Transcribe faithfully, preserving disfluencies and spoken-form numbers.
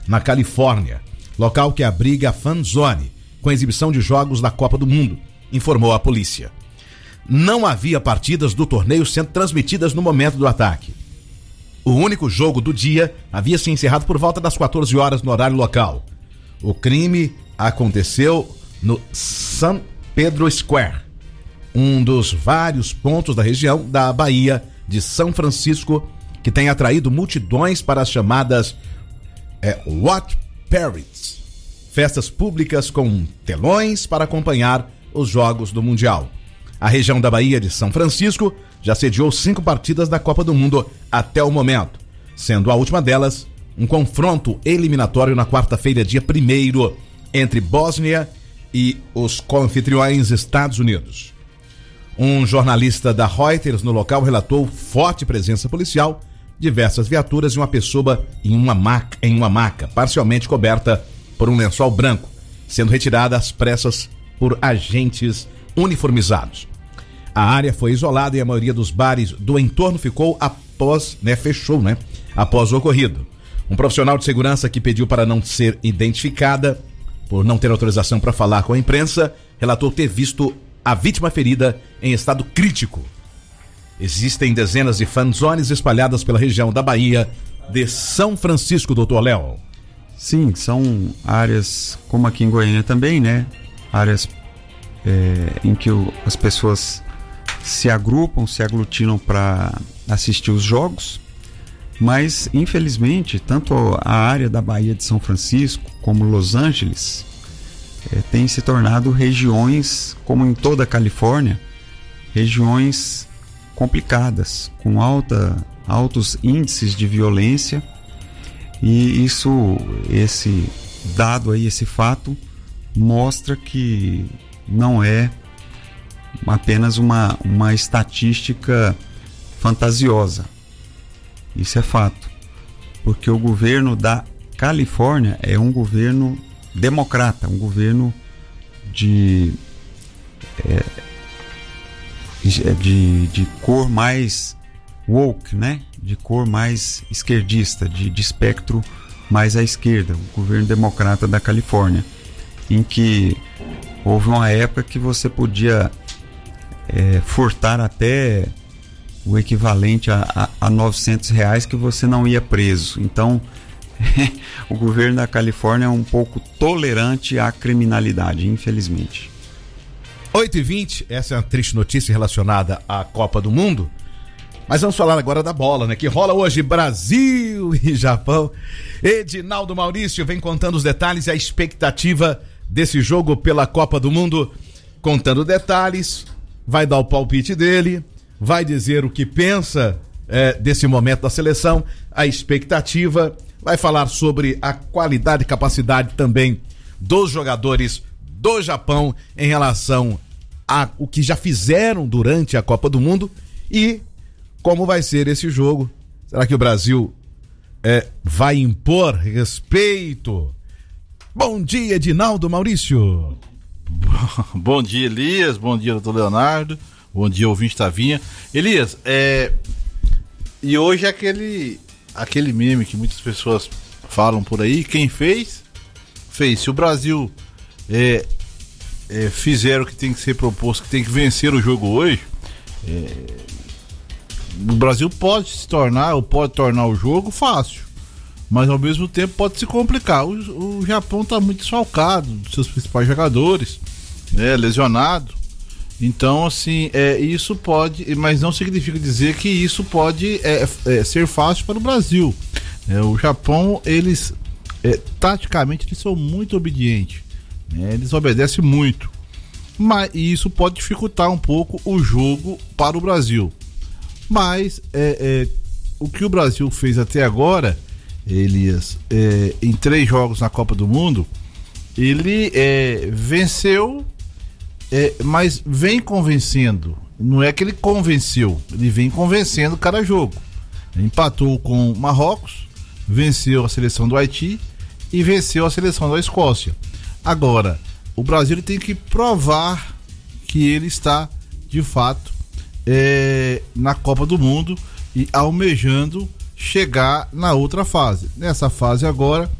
na Califórnia, local que abriga a Fan Zone, com exibição de jogos da Copa do Mundo, informou a polícia. Não havia partidas do torneio sendo transmitidas no momento do ataque. O único jogo do dia havia se encerrado por volta das quatorze horas no horário local. O crime aconteceu no San Pedro Square, um dos vários pontos da região da Baía de São Francisco, que tem atraído multidões para as chamadas é, Watch Parties, festas públicas com telões para acompanhar os jogos do Mundial. A região da Baía de São Francisco já sediou cinco partidas da Copa do Mundo até o momento, sendo a última delas um confronto eliminatório na quarta-feira, dia primeiro, entre Bósnia e os co-anfitriões Estados Unidos. Um jornalista da Reuters no local relatou forte presença policial, diversas viaturas e uma pessoa em uma maca, em uma maca parcialmente coberta por um lençol branco, sendo retirada às pressas por agentes uniformizados. A área foi isolada e a maioria dos bares do entorno ficou após, né, fechou, né, após o ocorrido. Um profissional de segurança que pediu para não ser identificada, por não ter autorização para falar com a imprensa, relatou ter visto a vítima ferida em estado crítico. Existem dezenas de fanzones espalhadas pela região da Baía de São Francisco, doutor Léo. Sim, são áreas, como aqui em Goiânia também, né? Áreas é, em que o, as pessoas se agrupam, se aglutinam para assistir os jogos, mas infelizmente tanto a área da Baía de São Francisco como Los Angeles é, tem se tornado regiões, como em toda a Califórnia, regiões complicadas, com alta, altos índices de violência, e isso, esse dado aí, esse fato mostra que não é apenas uma, uma estatística fantasiosa. Isso é fato, porque o governo da Califórnia é um governo democrata, um governo de, é, de, de cor mais woke, né? De cor mais esquerdista, de, de espectro mais à esquerda, o governo democrata da Califórnia, em que houve uma época que você podia é, furtar até o equivalente a, a, a novecentos reais que você não ia preso. Então, o governo da Califórnia é um pouco tolerante à criminalidade, infelizmente. oito e vinte, essa é uma triste notícia relacionada à Copa do Mundo. Mas vamos falar agora da bola, né? Que rola hoje Brasil e Japão. Edinaldo Maurício vem contando os detalhes e a expectativa desse jogo pela Copa do Mundo. Contando detalhes, vai dar o palpite dele, vai dizer o que pensa é, desse momento da seleção, a expectativa, vai falar sobre a qualidade e capacidade também dos jogadores do Japão em relação a o que já fizeram durante a Copa do Mundo e como vai ser esse jogo. Será que o Brasil é, vai impor respeito? Bom dia, Edinaldo Maurício. Bom dia, Elias. Bom dia, doutor Leonardo. Bom dia, ouvinte Tavinha. Elias, é... e hoje é aquele, aquele meme que muitas pessoas falam por aí. Quem fez, fez. Se o Brasil é, é, fizer o que tem que ser proposto, que tem que vencer o jogo hoje, é... o Brasil pode se tornar, ou pode tornar o jogo fácil, mas ao mesmo tempo pode se complicar. O, o Japão está muito desfalcado dos seus principais jogadores, né, lesionado. Então, assim, é, isso pode, mas não significa dizer que isso pode é, é, ser fácil para o Brasil. É, o Japão, eles, é, taticamente, eles são muito obedientes, né, eles obedecem muito, mas e isso pode dificultar um pouco o jogo para o Brasil. Mas é, é, o que o Brasil fez até agora, Elias, é, em três jogos na Copa do Mundo, ele é, venceu, é, mas vem convencendo. Não é que ele convenceu, ele vem convencendo cada jogo. Empatou com o Marrocos, venceu a seleção do Haiti e venceu a seleção da Escócia. Agora, o Brasil ele tem que provar que ele está, de fato, É, na Copa do Mundo e almejando chegar na outra fase. Nessa fase agora,